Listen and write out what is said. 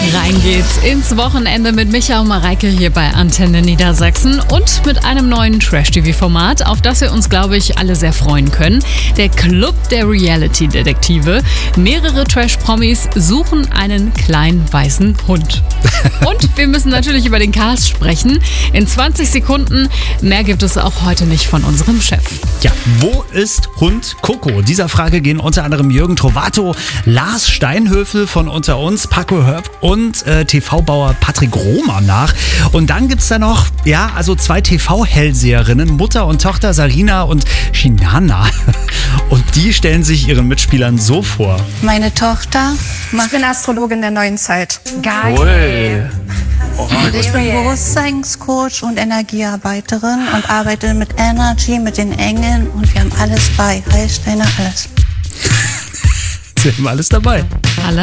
Rein geht's ins Wochenende mit Micha und Mareike hier bei Antenne Niedersachsen und mit einem neuen Trash-TV-Format, auf das wir uns, glaube ich, alle sehr freuen können. Der Club der Reality-Detektive. Mehrere Trash-Promis suchen einen kleinen weißen Hund. Und wir müssen natürlich über den Cast sprechen. In 20 Sekunden. Mehr gibt es auch heute nicht von unserem Chef. Ja, wo ist Hund Coco? Dieser Frage gehen unter anderem Jürgen Trovato, Lars Steinhöfel von Unter uns, Paco Hörb und TV-Bauer Patrick Rohmer nach. Und dann gibt's da noch, zwei TV-Hellseherinnen, Mutter und Tochter Sarina und Shinana. Und die stellen sich ihren Mitspielern so vor. Meine Tochter Ich bin Astrologin der neuen Zeit. Geil. Ich bin Bewusstseinscoach und Energiearbeiterin und arbeite mit Energy, mit den Engeln und wir haben alles bei. Heilsteine, alles. Sie haben alles dabei. Alle